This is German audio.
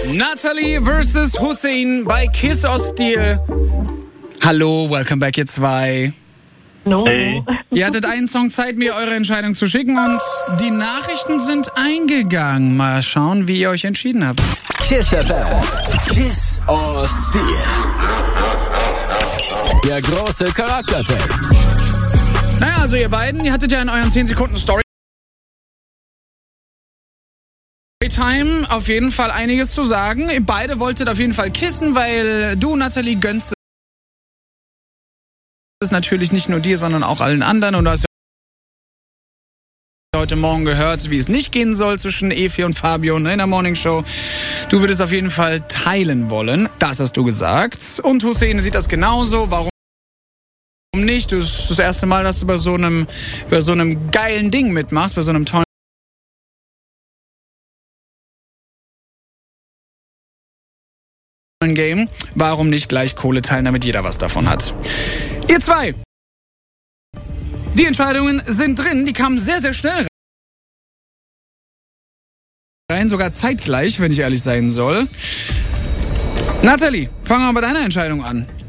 Natalie versus Hussein bei Kiss or Steel. Hallo, welcome back, ihr zwei. No. Hey. Ihr hattet einen Song Zeit, mir eure Entscheidung zu schicken und die Nachrichten sind eingegangen. Mal schauen, wie ihr euch entschieden habt. Kiss FM. Kiss or Steel. Der große Charaktertest. Naja, also ihr beiden, ihr hattet ja in euren 10 Sekunden Storytime auf jeden Fall einiges zu sagen. Ihr beide wolltet auf jeden Fall kissen, weil du, Natalie, gönnst es natürlich nicht nur dir, sondern auch allen anderen. Und du hast ja heute Morgen gehört, wie es nicht gehen soll zwischen Efi und Fabio in der Morning Show. Du würdest auf jeden Fall teilen wollen. Das hast du gesagt. Und Hussein sieht das genauso. Warum nicht? Das ist das erste Mal, dass du bei so einem geilen Ding mitmachst, bei so einem tollen Game. Warum nicht gleich Kohle teilen, damit jeder was davon hat? Ihr zwei. Die Entscheidungen sind drin. Die kamen sehr, sehr schnell rein. Sogar zeitgleich, wenn ich ehrlich sein soll. Natalie, fangen wir bei deiner Entscheidung an.